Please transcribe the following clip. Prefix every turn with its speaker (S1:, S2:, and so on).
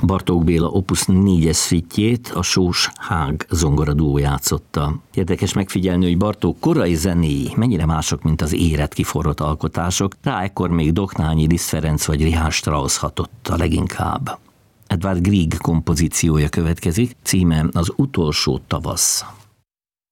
S1: Bartók Béla Opus 4-es szüitjét a Sós Hág zongoradúó játszotta. Érdekes megfigyelni, hogy Bartók korai zenéi mennyire mások, mint az érett kiforrott alkotások, rá ekkor még Doknányi, Liszt Ferenc vagy Richard Strauss hatott a leginkább. Edvard Grieg kompozíciója következik, címe Az utolsó tavasz.